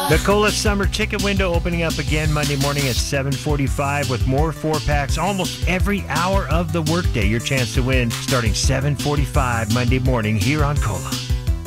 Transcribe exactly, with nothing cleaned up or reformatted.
The Cola Summer Ticket Window opening up again Monday morning at seven forty-five with more four-packs almost every hour of the workday. Your chance to win starting seven forty-five Monday morning here on Cola.